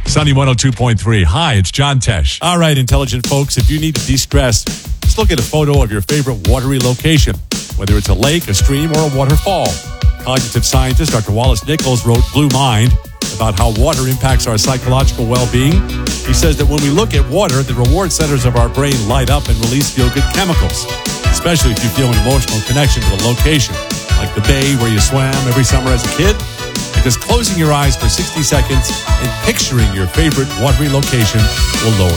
Sunny 102.3. Hi, it's John Tesh. All right, intelligent folks, if you need to de-stress, just look at a photo of your favorite watery location, whether it's a lake, a stream, or a waterfall. Cognitive scientist Dr. Wallace Nichols wrote Blue Mind about how water impacts our psychological well-being. He says that when we look at water, the reward centers of our brain light up and release feel-good chemicals, especially if you feel an emotional connection to the location, like the bay where you swam every summer as a kid. Because closing your eyes for 60 seconds and picturing your favorite watery location will lower